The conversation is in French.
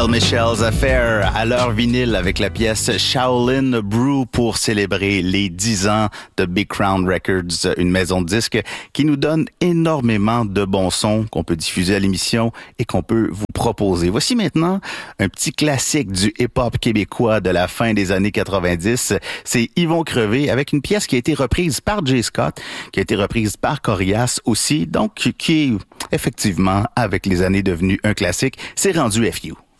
Michel's Affair à leur vinyle avec la pièce Shaolin Brew pour célébrer les 10 ans de Big Crown Records, une maison de disques qui nous donne énormément de bons sons qu'on peut diffuser à l'émission et qu'on peut vous proposer. Voici maintenant un petit classique du hip-hop québécois de la fin des années 90. C'est Yvon Crevé avec une pièce qui a été reprise par Jay Scott, qui a été reprise par Corias aussi, donc qui est effectivement avec les années devenu un classique. C'est rendu FU.